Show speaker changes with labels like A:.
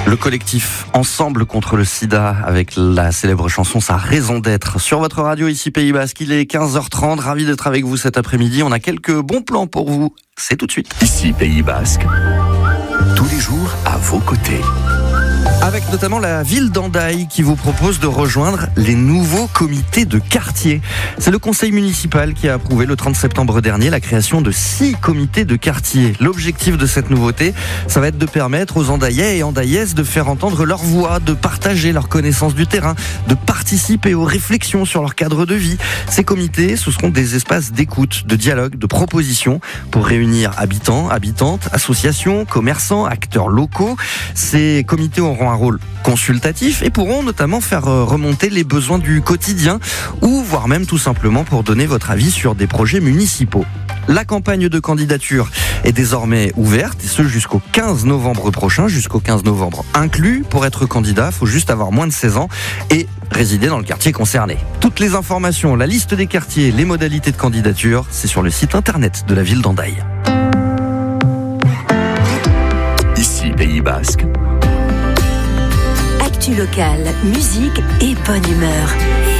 A: Le collectif Ensemble contre le sida avec la célèbre chanson Sa raison d'être sur votre radio ici Pays Basque. Il est 15h30, ravi d'être avec vous cet après-midi. On a quelques bons plans pour vous, c'est tout de suite.
B: Ici Pays Basque, tous les jours à vos côtés.
A: Avec notamment la ville d'Hendaye qui vous propose de rejoindre les nouveaux comités de quartier. C'est le conseil municipal qui a approuvé le 30 septembre dernier la création de 6 comités de quartier. L'objectif de cette nouveauté, ça va être de permettre aux Hendayais et Hendayaises de faire entendre leur voix, de partager leur connaissance du terrain, de participer aux réflexions sur leur cadre de vie. Ces comités, ce seront des espaces d'écoute, de dialogue, de proposition pour réunir habitants, habitantes, associations, commerçants, acteurs locaux. Ces comités auront un rôle consultatif et pourront notamment faire remonter les besoins du quotidien ou voire même tout simplement pour donner votre avis sur des projets municipaux. La campagne de candidature est désormais ouverte et ce jusqu'au 15 novembre prochain, jusqu'au 15 novembre inclus. Pour être candidat, il faut juste avoir moins de 16 ans et résider dans le quartier concerné. Toutes les informations, la liste des quartiers, les modalités de candidature, c'est sur le site internet de la ville d'Hendaye.
B: Ici Pays Basque.
C: Actu locale, musique et bonne humeur.